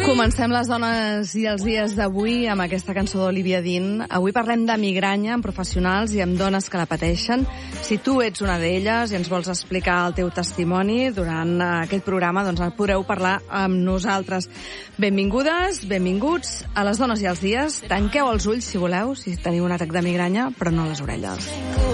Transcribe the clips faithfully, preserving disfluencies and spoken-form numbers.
Comencem les dones i els dies d'avui amb aquesta cançó d'Olivia Dean. Avui parlem de migranya amb professionals i amb dones que la pateixen. Si tu ets una d'elles i ens vols explicar el teu testimoni durant aquest programa, doncs podreu parlar amb nosaltres. Benvingudes, benvinguts a les dones i els dies. Tanqueu els ulls, si voleu, si teniu un atac de migranya, però no les orelles.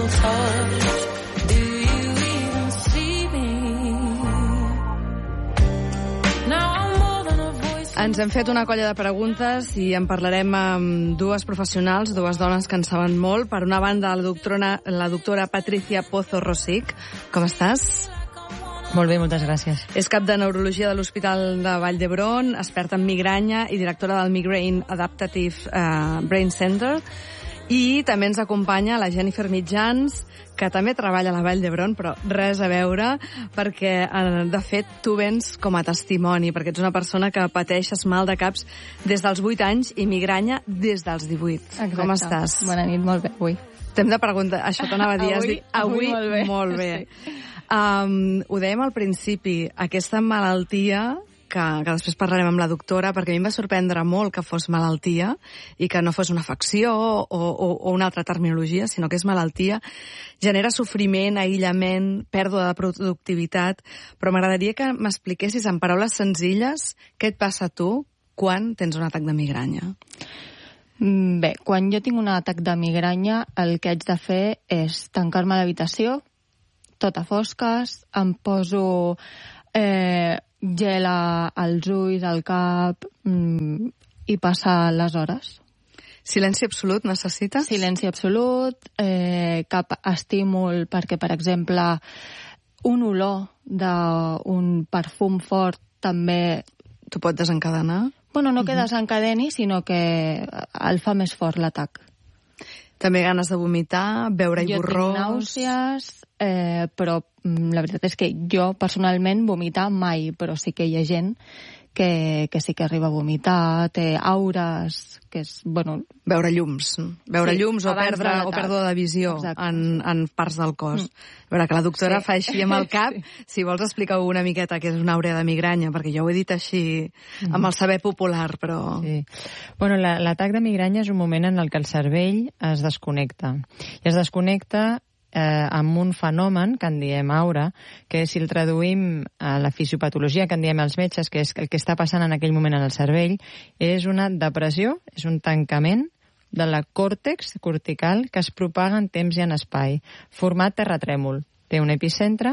Ens hem fet una colla de preguntes i en parlarem amb dues professionals, dues dones que en saben molt. Per una banda, la doctora, la doctora Patricia Pozo Rosic. Com estàs? Molt bé, moltes gràcies. És cap de neurologia de l'Hospital de Vall d'Hebron, experta en migranya i directora del Migraine Adaptative uh, Brain Center. I també ens acompanya la Jennifer Mitjans, que també treballa a la Vall d'Hebron, però res a veure, perquè, de fet, tu vens com a testimoni, perquè ets una persona que pateixes mal de caps des dels vuit anys i migranya des dels divuit. Exacte. Com estàs? Bona nit, molt bé, avui. T'hem de preguntar, això t'anava a dir, avui, dit, avui, avui molt bé. Molt bé. Sí. Um, ho dèiem al principi, aquesta malaltia... Que, que després parlarem amb la doctora, perquè a mi em va sorprendre molt que fos malaltia i que no fos una afecció o, o, o una altra terminologia, sinó que és malaltia. Genera sofriment, aïllament, pèrdua de productivitat, però m'agradaria que m'expliquessis en paraules senzilles què et passa a tu quan tens un atac de migranya. Bé, quan jo tinc un atac de migranya, el que haig de fer és tancar-me a l'habitació, tot a fosques, em poso... Eh, gel als ulls, al cap mm, i passar les hores. Silenci absolut necessites? Silenci absolut, eh, cap estímul, perquè, per exemple, un olor d'un perfum fort també... T'ho pot desencadenar? Bueno, no que desencadeni, sinó que el fa més fort l'atac. També ganes de vomitar, beure i borrós... Jo tinc nàusees, eh, però la veritat és que jo personalment vomitar mai, però sí que hi ha gent que, que sí que arriba a vomitar, té aures, que és, bueno... Veure llums, veure sí, llums o perdre o pèrdua de visió en, en parts del cos. Mm. A veure, que la doctora sí. fa així amb el cap, sí. Si vols explicar una miqueta què és una àurea de migranya, perquè jo ho he dit així amb el saber popular, però... Sí. Bueno, l'atac la, de migranya és un moment en el que el cervell es desconnecta. I es desconnecta eh, amb un fenomen que en diem aura, que si el traduïm a la fisiopatologia que en diem els metges, que és el que està passant en aquell moment en el cervell, és una depressió, és un tancament de la còrtex cortical que es propaga en temps i en espai, format terratrèmol. Té un epicentre,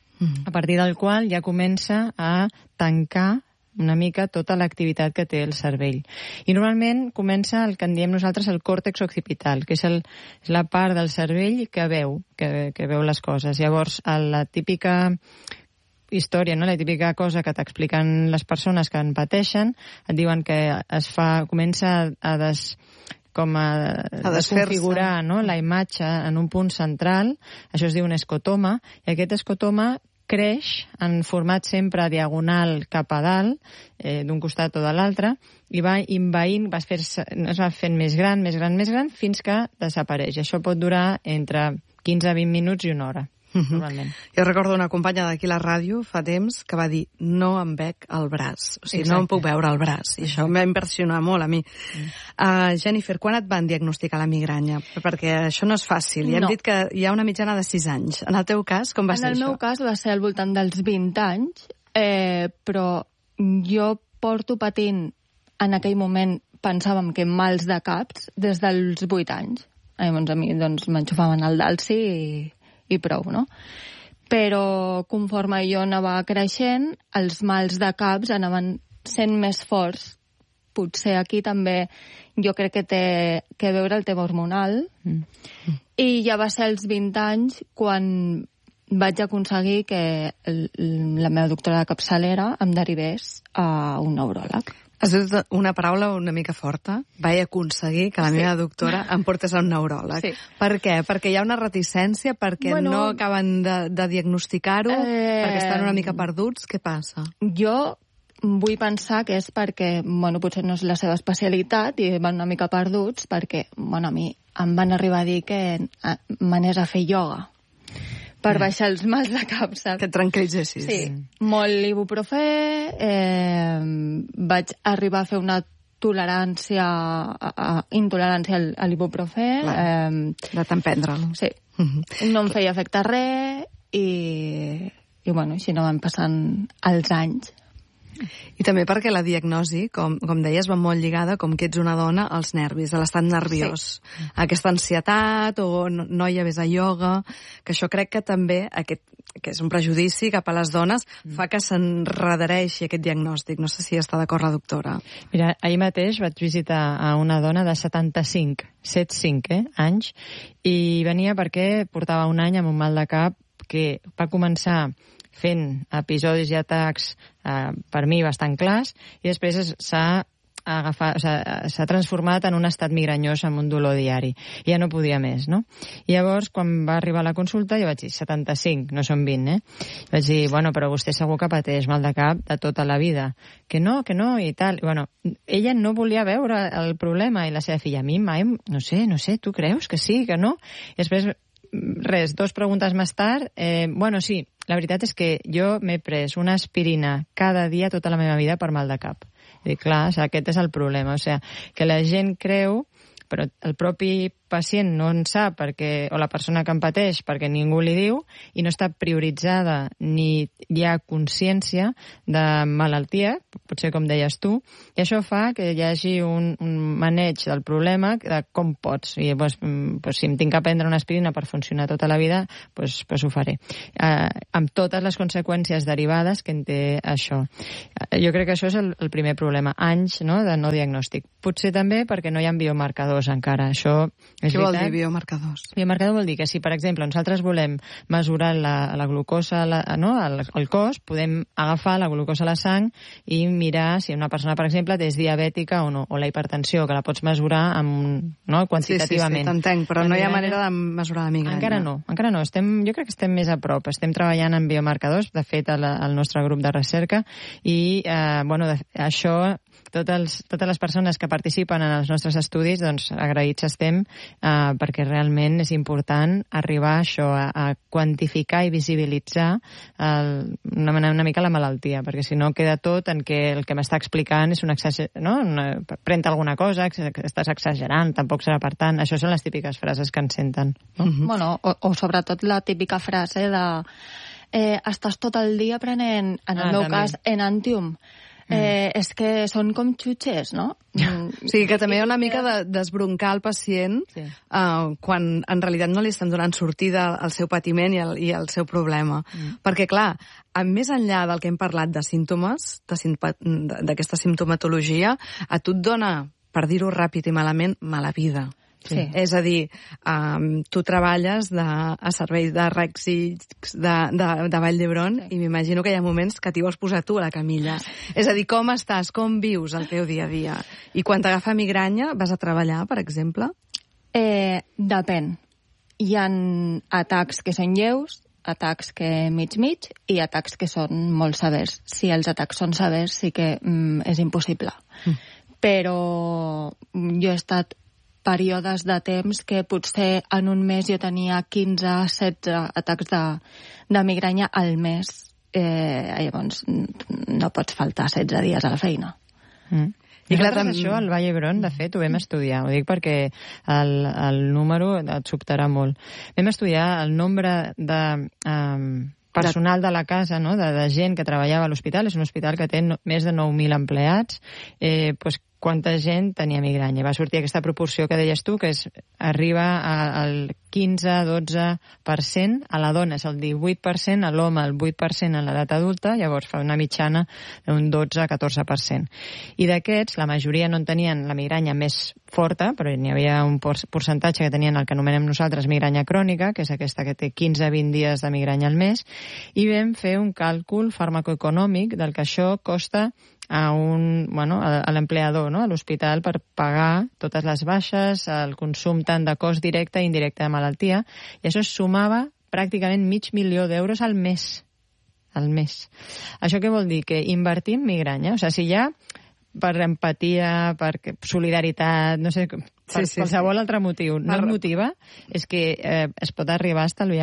a partir del qual ja comença a tancar una mica tota l'activitat que té el cervell. I normalment comença el que en diem nosaltres el còrtex occipital, que és, el, és la part del cervell que veu, que, que veu les coses. Llavors, la típica història, no? La típica cosa que t'expliquen les persones que en pateixen, et diuen que es fa, comença a des... com a, a desconfigurar, no? La imatge en un punt central, això es diu un escotoma, i aquest escotoma creix en format sempre diagonal cap a dalt, eh, d'un costat o de l'altre, i va invaint, va fer, es va fent més gran, més gran, més gran, fins que desapareix. Això pot durar entre quinze a vint minuts i una hora. Normalment. Jo recordo una companya d'aquí a la ràdio fa temps que va dir no em veig el braç, o sigui, Exacte. No em puc veure el braç, i això em va impressionar molt a mi. Mm. Uh, Jennifer, quan et van diagnosticar la migranya? Perquè això no és fàcil, i hem no. dit que hi ha una mitjana de sis anys. En el teu cas, com va en ser això? En el meu cas va ser al voltant dels vint anys, eh, però jo porto patint, en aquell moment pensàvem que mals de caps, des dels vuit anys. Llavors a mi doncs, m'enxufaven el dalsi i i prou, no? Però conforme jo anava creixent, els mals de caps anaven sent més forts. Potser aquí també jo crec que té que veure el tema hormonal. Mm. I ja va ser als vint anys quan vaig aconseguir que el, la meva doctora de capçalera em derivés a un neuròleg. Has dit una paraula una mica forta. Vaig aconseguir que la sí. meva doctora em portés a un neuròleg. Sí. Per què? Perquè hi ha una reticència? Perquè bueno, no acaben de, de diagnosticar-ho? Eh... Perquè estan una mica perduts? Què passa? Jo vull pensar que és perquè, bueno, potser no és la seva especialitat i van una mica perduts perquè, bueno, a mi em van arribar a dir que m'anés a fer ioga. per baixar els mals de cap, saps? Que et tranquil·litzessis. Sí, molt ibuprofè, eh, vaig arribar a fer una tolerància, a, a, intolerància al, a l'ibuprofè. Eh, de tant prendre'l. Sí, uh-huh. No em feia efecte res i, i bueno, així no van passant els anys. I també perquè la diagnosi, com, com deies, va molt lligada, com que ets una dona, als nervis, a l'estat nerviós. Sí. Aquesta ansietat, o no, noia, vés a ioga, que això crec que també, aquest, que és un prejudici cap a les dones, mm. fa que s'enredareixi aquest diagnòstic. No sé si està d'acord la doctora. Mira, ahir mateix vaig visitar a una dona de setanta-cinc, setanta-cinc eh, anys, i venia perquè portava un any amb un mal de cap que va començar fent episodis i atacs eh, per mi bastant clars, i després s'ha agafat, o sigui, s'ha transformat en un estat migranyós amb un dolor diari. I ja no podia més, no? I llavors, quan va arribar a la consulta, jo vaig dir, setanta-cinc, no són vint, eh? Vaig dir, bueno, però vostè segur que pateix mal de cap de tota la vida. Que no, que no, i tal. I, bueno, ella no volia veure el problema, i la seva filla, a mi mai, no sé, no sé, tu creus que sí, que no? I després, res, dos preguntes més tard, eh, bueno, sí, la veritat és que jo m'he pres una aspirina cada dia tota la meva vida per mal de cap. I dic, clar, aquest és el problema. O sigui, que la gent creu, però el propi pacient no en sap, perquè, o la persona que en pateix, perquè ningú li diu, i no està prioritzada ni hi ha consciència de malaltia, potser com deies tu, i això fa que hi hagi un, un maneig del problema de com pots. I doncs, doncs, si em tinc que prendre una aspirina per funcionar tota la vida, doncs, doncs ho faré. Eh, amb totes les conseqüències derivades que en té això. Jo crec que això és el, el primer problema. Anys, no?, de no diagnòstic. Potser també perquè no hi ha biomarcadors encara. Això és Què veritat. vol dir biomarcadors? Biomarcador vol dir que si, per exemple, nosaltres volem mesurar la, la glucosa, la, no, el, el cos, podem agafar la glucosa a la sang i mirar si una persona, per exemple, és diabètica o no, o la hipertensió, que la pots mesurar amb, no, quantitativament. Sí, sí, sí, t'entenc, però la no migranya... hi ha manera de mesurar la migranya. Encara no, encara no. Estem, jo crec que estem més a prop. Estem treballant en biomarcadors, de fet, al, al nostre grup de recerca, i, eh, bueno, de, això... Tots els, totes les persones que participen en els nostres estudis, doncs agraïts estem, eh, perquè realment és important arribar a això, a, a quantificar i visibilitzar el, una, una mica la malaltia, perquè si no queda tot en què el que m'està explicant és un exager... no? Una, pren alguna cosa, estàs exagerant, tampoc serà per tant. Això són les típiques frases que ens senten. No? Mm-hmm. Bueno, o, o sobretot la típica frase de eh, estàs tot el dia prenent, en el ah, meu també. cas, Enantium. Eh, és que són com xutxes, no? O sigui, que també hi ha una mica de desbroncar el pacient sí. uh, quan en realitat no li estem donant sortida al seu patiment i al, i al seu problema. Mm. Perquè, clar, més enllà del que hem parlat de símptomes, d'aquesta simptomatologia, a tu et dona, per dir-ho ràpid i malament, mala vida. Sí. És a dir, um, tu treballes de, a servei de Rex X de, de, de Vall d'Hebron sí. i m'imagino que hi ha moments que t'hi vols posar tu a la camilla. És a dir, com estàs, com vius el teu dia a dia? I quan t'agafa migranya, vas a treballar, per exemple? Eh, depèn. Hi ha atacs que són lleus, atacs que mig-mig i atacs que són molt severs. Si els atacs són severs, sí que mm, és impossible. Mm. Però jo he estat períodes de temps que potser en un mes jo tenia quinze setze atacs de, de migranya al mes. Eh, llavors, no pots faltar setze dies a la feina. Mm. I clar, també... això al Vall d'Hebron, de fet, ho vam estudiar. Ho dic perquè el, el número et sobtarà molt. Vam estudiar el nombre de um, personal de la casa, no? de, de gent que treballava a l'hospital. És un hospital que té no, més de nou mil empleats. Eh, pues, quanta gent tenia migranya. Va sortir aquesta proporció que deies tu, que és, arriba al quinze a dotze per cent, a la dona és el divuit per cent, a l'home el vuit per cent en l'edat adulta, llavors fa una mitjana d'un dotze a catorze per cent. I d'aquests, la majoria no en tenien la migranya més forta, però n'hi havia un percentatge que tenien el que anomenem nosaltres migranya crònica, que és aquesta que té quinze a vint dies de migranya al mes, i vam fer un càlcul farmacoeconòmic del que això costa a un, bueno, a l'empleador, no? A l'hospital, per pagar totes les baixes, el consum tant de cost directe i indirecte de malaltia, i això es sumava pràcticament mig milió d'euros al mes. Al mes. Això què vol dir? Que invertim migranya. O sigui, si hi ha per empatia, per solidaritat, no sé, per sí, sí, qualsevol sí. altre motiu, no et motiva, és que eh, es pot arribar a estalviar.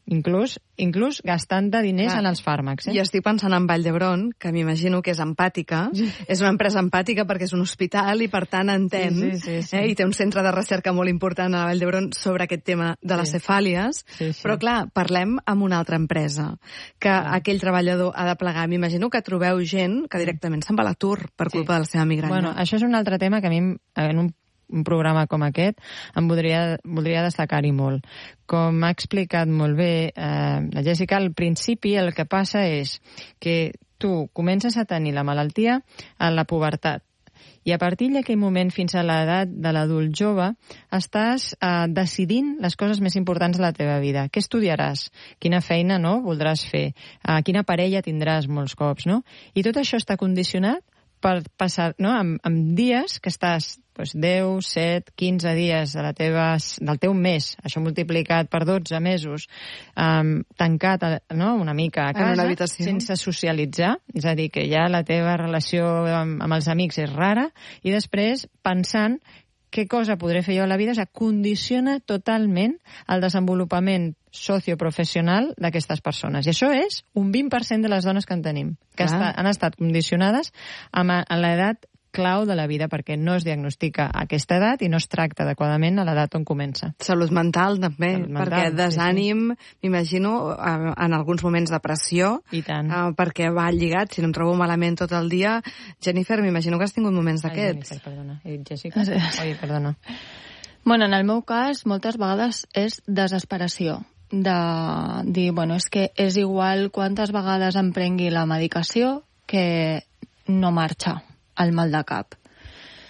inclús, inclús gastant de diners Clar. en els fàrmacs. Eh? I estic pensant en Vall d'Hebron, que m'imagino que és empàtica, és una empresa empàtica perquè és un hospital i per tant entén, sí, sí, sí, sí. Eh, i té un centre de recerca molt important a Vall d'Hebron sobre aquest tema de les Sí. cefàlies, Sí, sí. però clar, parlem amb una altra empresa, que aquell treballador ha de plegar. M'imagino que trobeu gent que directament se'n va a l'atur per culpa Sí. de la seva migranya. Bueno, això és un altre tema que a mi, en un, un programa com aquest, em voldria, voldria destacar-hi molt. Com ha explicat molt bé eh, la Jessica, al principi el que passa és que tu comences a tenir la malaltia a la pubertat. I a partir d'aquell moment fins a l'edat de l'adult jove estàs eh, decidint les coses més importants de la teva vida. Què estudiaràs? Quina feina no voldràs fer? Eh, quina parella tindràs molts cops, no? I tot això està condicionat per passar, no?, amb, amb dies que estàs doncs, deu, set, quinze dies de la teva, del teu mes, això multiplicat per dotze mesos, um, tancat no, una mica a casa, sense socialitzar, és a dir, que ja la teva relació amb, amb els amics és rara, i després pensant què cosa podré fer jo a la vida, o sigui, condiciona totalment el desenvolupament socioprofessional d'aquestes persones. I això és un vint per cent de les dones que en tenim, que està, han estat condicionades a, a l'edat clau de la vida, perquè no es diagnostica a aquesta edat i no es tracta adequadament a l'edat on comença. Salut mental, també, Salut mental, perquè desànim, sí, sí. m'imagino, en alguns moments depressió, I tant. Uh, perquè va lligat, si no em trobo malament tot el dia. Jennifer, m'imagino que has tingut moments d'aquests. Ai, Jennifer, perdona. I Jessica? Oi, perdona. Bueno, en el meu cas, moltes vegades és desesperació de dir, bueno, és que és igual quantes vegades em prengui la medicació que no marxa el mal de cap.